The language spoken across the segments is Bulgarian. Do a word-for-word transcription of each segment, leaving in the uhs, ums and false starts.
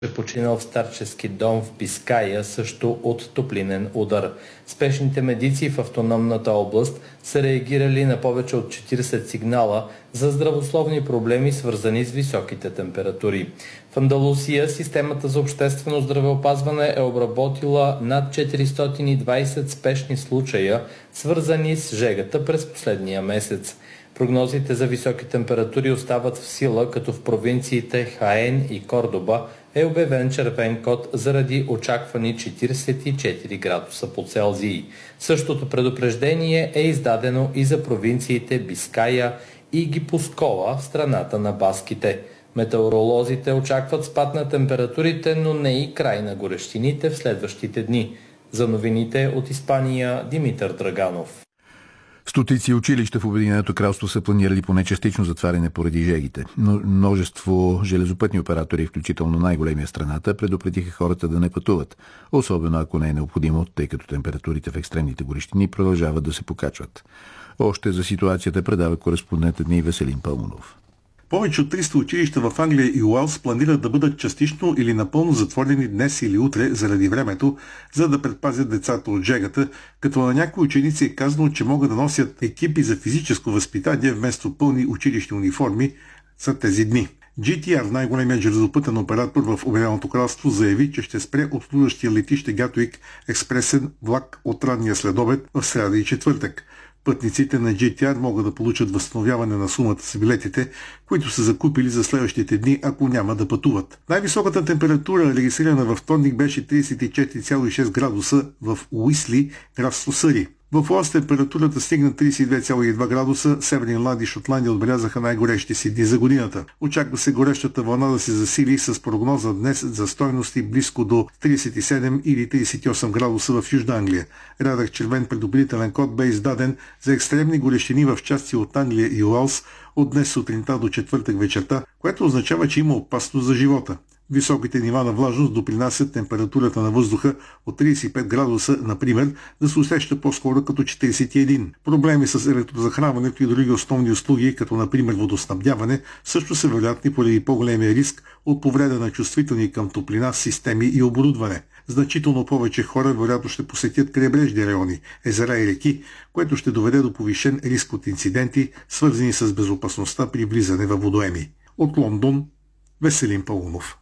е починал в старчески дом в Биская, също от топлинен удар. Спешните медици в автономната област са реагирали на повече от четирийсет сигнала за здравословни проблеми, свързани с високите температури. В Андалусия системата за обществено здравеопазване е обработила над четиристотин и двадесет спешни случая, свързани с жегата през последния месец. Прогнозите за високи температури остават в сила, като в провинциите Хаен и Кордоба е обявен червен код заради очаквани четиридесет и четири градуса по Целзий. Същото предупреждение е издадено и за провинциите Биская и Гипускоа в страната на баските. Метеоролозите очакват спад на температурите, но не и край на горещините в следващите дни. За новините от Испания, Димитър Драганов. Стотици училища в Обединеното кралство са планирали поне частично затваряне поради жегите. Но множество железопътни оператори, включително най-големия страната, предупредиха хората да не пътуват, особено ако не е необходимо, тъй като температурите в екстремните горещини продължават да се покачват. Още за ситуацията предава кореспондентът ни Веселин Пълмонов. Повече от триста училища в Англия и Уелс планират да бъдат частично или напълно затворени днес или утре заради времето, за да предпазят децата от жегата, като на някои ученици е казано, че могат да носят екипи за физическо възпитание вместо пълни училищни униформи за тези дни. джи ти ар, най-големият железопътен оператор в Обединеното кралство, заяви, че ще спре обслужващия летище Гатуик експресен влак от ранния следобед в сряда и четвъртък. Пътниците на джи ти ар могат да получат възстановяване на сумата с билетите, които са закупили за следващите дни, ако няма да пътуват. Най-високата температура, регистрирана във вторник, беше тридесет и четири цяло и шест градуса в Уисли, графство Съри. В Уелс температурата стигна тридесет и две цяло и два градуса, Северна Ирландия и Шотландия отбелязаха най-горещи си дни за годината. Очаква се горещата вълна да се засили с прогноза днес за стойности близко до тридесет и седем или тридесет и осем градуса в Южна Англия. Рядък червен предупредителен код бе издаден за екстремни горещини в части от Англия и Уелс от днес сутринта до четвъртък вечерта, което означава, че има опасност за живота. Високите нива на влажност допринасят температурата на въздуха от тридесет и пет градуса, например, да се усеща по-скоро като четиридесет и един. Проблеми с електрозахранването и други основни услуги, като например водоснабдяване, също са вероятни поради по-големия риск от повреда на чувствителни към топлина системи и оборудване. Значително повече хора вероятно ще посетят крайбрежни райони, езера и реки, което ще доведе до повишен риск от инциденти, свързани с безопасността при влизане във водоеми. От Лондон, Веселин Пълмонов.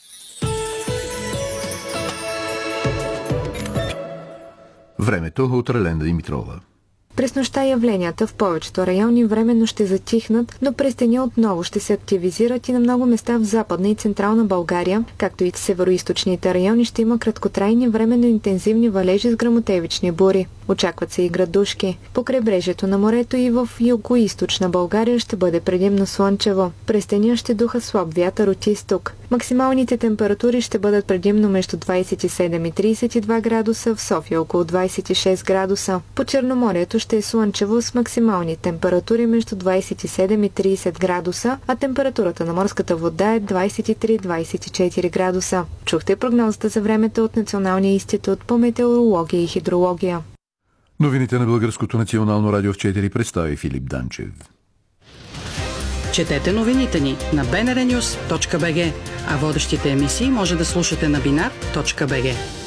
Времето от Раленда Димитрова. През нощта явленията в повечето райони временно ще затихнат, но през деня отново ще се активизират и на много места в Западна и Централна България, както и в североизточните райони ще има краткотрайни временно интензивни валежи с гръмотевични бури. Очакват се и градушки. По крайбрежието на морето и в югоизточна България ще бъде предимно слънчево. През деня ще духа слаб вятър от изток. Максималните температури ще бъдат предимно между двадесет и седем и тридесет и два градуса, в София около двадесет и шест градуса. По Черноморието ще е слънчево с максимални температури между двадесет и седем и тридесет градуса, а температурата на морската вода е двадесет и три до двадесет и четири градуса. Чухте прогнозата за времето от Националния институт по метеорология и хидрология. Новините на Българското национално радио в четири представи Филип Данчев. Четете новините ни на би ен ар нюс точка би джи, а водещите емисии може да слушате на бинар точка би джи.